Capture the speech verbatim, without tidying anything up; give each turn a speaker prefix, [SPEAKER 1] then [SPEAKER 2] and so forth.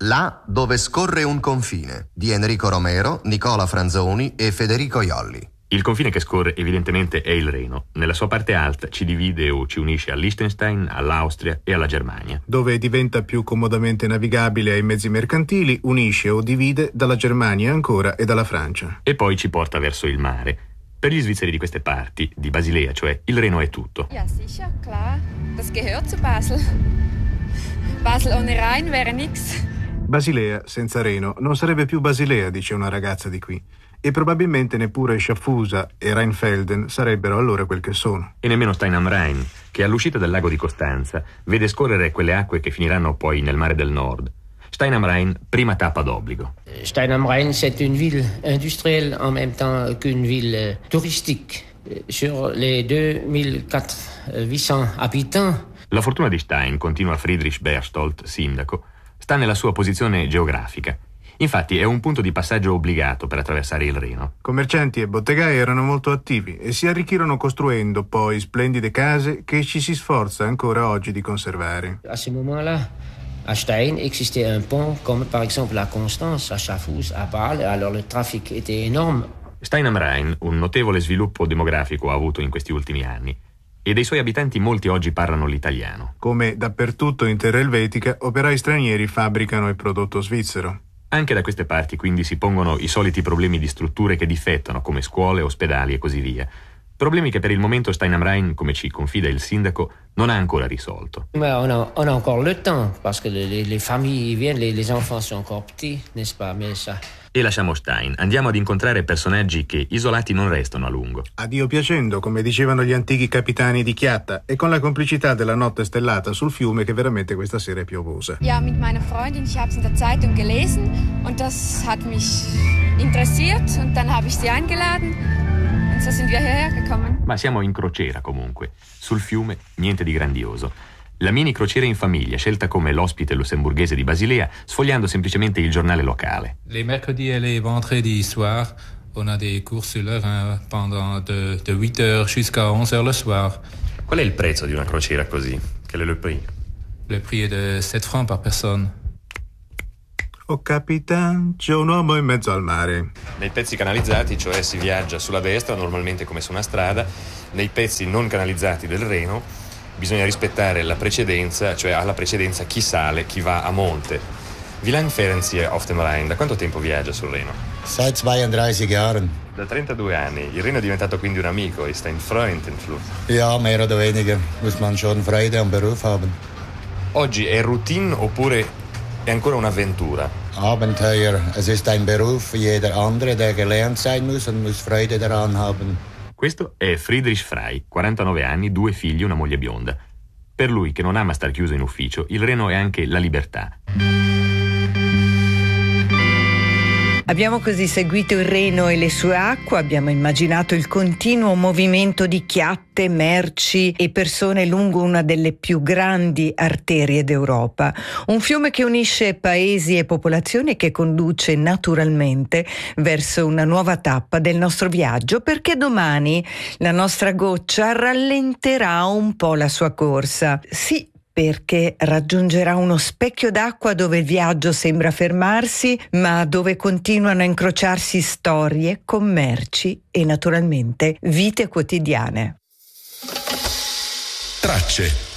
[SPEAKER 1] Là dove scorre un confine, di Enrico Romero, Nicola Franzoni e Federico Iolli.
[SPEAKER 2] Il confine che scorre evidentemente è il Reno. Nella sua parte alta ci divide o ci unisce al Liechtenstein, all'Austria e alla Germania.
[SPEAKER 3] Dove diventa più comodamente navigabile ai mezzi mercantili, unisce o divide dalla Germania ancora e dalla Francia.
[SPEAKER 2] E poi ci porta verso il mare. Per gli svizzeri di queste parti, di Basilea, cioè, il Reno è tutto.
[SPEAKER 4] Ja, sicher, klar. Das gehört zu Basel. Basel ohne Rhein wäre nix.
[SPEAKER 3] Basilea senza Reno non sarebbe più Basilea, dice una ragazza di qui. E probabilmente neppure Schaffhausen e Rheinfelden sarebbero allora quel che sono.
[SPEAKER 2] E nemmeno Stein am Rhein, che all'uscita del lago di Costanza vede scorrere quelle acque che finiranno poi nel mare del Nord. Stein am Rhein, prima tappa d'obbligo.
[SPEAKER 5] Stein am Rhein, c'est une ville industrielle en même temps qu'une ville touristique. Sur les deux mille huitcents habitants.
[SPEAKER 2] La fortuna di Stein, continua Friedrich Berchtold, sindaco, sta nella sua posizione geografica. Infatti è un punto di passaggio obbligato per attraversare il Reno.
[SPEAKER 3] Commercianti e bottegai erano molto attivi e si arricchirono costruendo poi splendide case che ci si sforza ancora oggi di conservare.
[SPEAKER 5] A ce moment-là, à Stein existait un pont comme par exemple la Constance, à Schaffhausen, à Bâle, alors le trafic était énorme.
[SPEAKER 2] Stein am Rhein un notevole sviluppo demografico ha avuto in questi ultimi anni e dei suoi abitanti molti oggi parlano l'italiano.
[SPEAKER 3] Come dappertutto in terra elvetica, operai stranieri fabbricano il prodotto svizzero.
[SPEAKER 2] Anche da queste parti quindi si pongono i soliti problemi di strutture che difettano, come scuole, ospedali e così via. Problemi che per il momento Stein am Rhein, come ci confida il sindaco, non ha ancora risolto.
[SPEAKER 5] Ma on a, on a encore le temps, parce que les, les familles viennent, les, les enfants sont encore petits, n'est-ce pas? Mais ça...
[SPEAKER 2] E lasciamo Stein, andiamo ad incontrare personaggi che isolati non restano a lungo.
[SPEAKER 3] A Dio piacendo, come dicevano gli antichi capitani di Chiatta, e con la complicità della notte stellata sul fiume che veramente questa sera è piovosa.
[SPEAKER 4] Ja, mit meiner Freundin, ich habe es in der Zeitung gelesen und das hat mich interessiert und dann habe ich sie eingeladen und so sind wir hierher gekommen.
[SPEAKER 2] Ma siamo in crociera comunque, sul fiume, niente di grandioso. La mini crociera in famiglia, scelta come l'ospite lussemburghese di Basilea, sfogliando semplicemente il giornale locale.
[SPEAKER 6] Les mercredis et les vendredis soirs, on a des cours sur le Rhin pendant de, de huit heures jusqu'à onze heures le soir.
[SPEAKER 2] Qual è il prezzo di una crociera così? Quel è il prix?
[SPEAKER 6] Le prix est de sept francs par personne.
[SPEAKER 3] Oh capitan, c'è un uomo in mezzo al mare.
[SPEAKER 2] Nei pezzi canalizzati, cioè si viaggia sulla destra, normalmente come su una strada. Nei pezzi non canalizzati del Reno bisogna rispettare la precedenza, cioè alla precedenza chi sale, chi va a monte. Wie lang fahren Sie auf dem Rhein? Da quanto tempo viaggia sul Reno?
[SPEAKER 7] Seit zweiunddreißig Jahren.
[SPEAKER 2] Da trentadue anni. Il Reno è diventato quindi un amico, ist ein Freund im Fluss.
[SPEAKER 7] Ja, mehr oder weniger. Muss man schon Freude am Beruf haben.
[SPEAKER 2] Oggi è routine oppure è ancora un'avventura?
[SPEAKER 7] Abenteuer. Es ist ein Beruf wie jeder andere, der gelernt sein muss und muss Freude daran haben.
[SPEAKER 2] Questo è Friedrich Frey, quarantanove anni, due figli, una moglie bionda. Per lui, che non ama star chiuso in ufficio, il Reno è anche la libertà.
[SPEAKER 8] Abbiamo così seguito il Reno e le sue acque, abbiamo immaginato il continuo movimento di chiatte, merci e persone lungo una delle più grandi arterie d'Europa. Un fiume che unisce paesi e popolazioni e che conduce naturalmente verso una nuova tappa del nostro viaggio, perché domani la nostra goccia rallenterà un po' la sua corsa. Sì, perché raggiungerà uno specchio d'acqua dove il viaggio sembra fermarsi, ma dove continuano a incrociarsi storie, commerci e naturalmente vite quotidiane.
[SPEAKER 9] Tracce.